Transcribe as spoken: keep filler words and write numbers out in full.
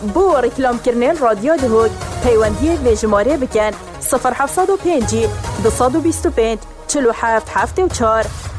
بو رکلام کرنین رادیو دهوگ پیوندی ویژماره بکن صفر هفت و پنج دو بیست و پنج چلو هفت هفت و چهار.